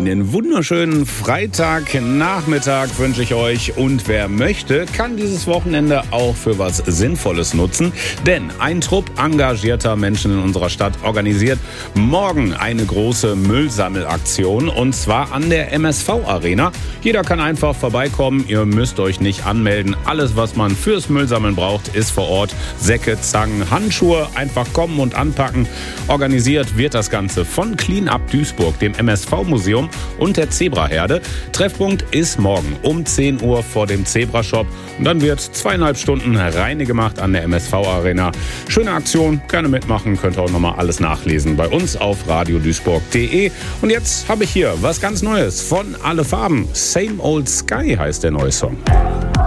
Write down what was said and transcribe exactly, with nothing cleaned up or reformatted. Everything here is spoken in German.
Einen wunderschönen Freitagnachmittag wünsche ich euch. Und wer möchte, kann dieses Wochenende auch für was Sinnvolles nutzen. Denn ein Trupp engagierter Menschen in unserer Stadt organisiert morgen eine große Müllsammelaktion. Und zwar an der M S V-Arena. Jeder kann einfach vorbeikommen. Ihr müsst euch nicht anmelden. Alles, was man fürs Müllsammeln braucht, ist vor Ort. Säcke, Zangen, Handschuhe. Einfach kommen und anpacken. Organisiert wird das Ganze von Clean Up Duisburg, dem M S V-Museum und der Zebraherde. Treffpunkt ist morgen um zehn Uhr vor dem Zebrashop. Und dann wird zweieinhalb Stunden Reine gemacht an der M S V-Arena. Schöne Aktion, gerne mitmachen. Könnt ihr auch nochmal alles nachlesen bei uns auf radio duisburg punkt de. Und jetzt habe ich hier was ganz Neues von Alle Farben. Same Old Sky heißt der neue Song.